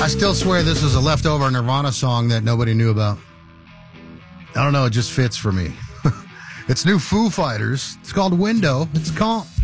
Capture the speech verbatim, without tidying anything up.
I still swear this is a leftover Nirvana song that nobody knew about. I don't know, it just fits for me. It's new Foo Fighters. It's called Window. It's called...